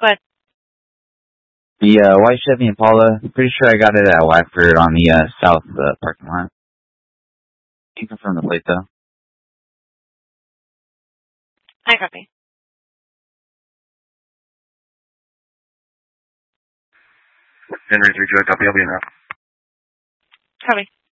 What? The white Chevy Impala. Pretty sure I got it at Watford on the south parking lot. Can't confirm the plate though. I copy. Henry 3 Joy, copy. I'll be in now. Copy.